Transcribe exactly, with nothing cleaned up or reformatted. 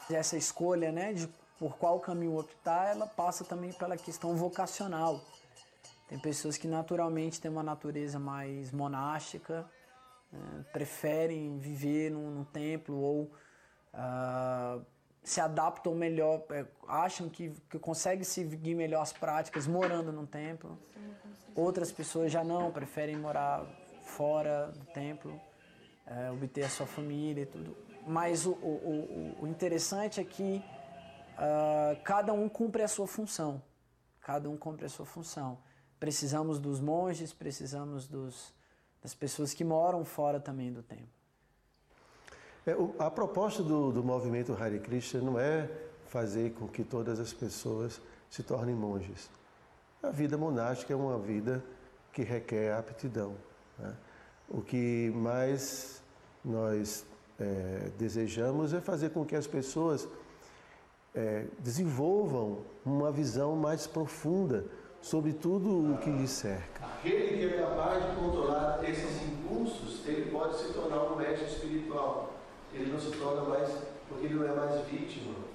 Essa escolha, né, de por qual caminho optar, ela passa também pela questão vocacional. Tem pessoas que naturalmente têm uma natureza mais monástica, né, preferem viver num, num templo ou uh, se adaptam melhor, acham que, que conseguem seguir melhor as práticas morando num templo. Outras pessoas já não, preferem morar fora do templo, é, obter a sua família e tudo. Mas o, o, o interessante é que uh, cada um cumpre a sua função. Cada um cumpre a sua função. Precisamos dos monges, precisamos dos, das pessoas que moram fora também do templo. É, o, a proposta do, do movimento Hare Krishna não é fazer com que todas as pessoas se tornem monges. A vida monástica é uma vida que requer aptidão, né? O que mais nós é, desejamos é fazer com que as pessoas é, desenvolvam uma visão mais profunda sobre tudo o que lhes cerca. Aquele que é capaz de controlar esses impulsos, ele pode se tornar um mestre espiritual. Ele não se torna mais, porque ele não é mais vítima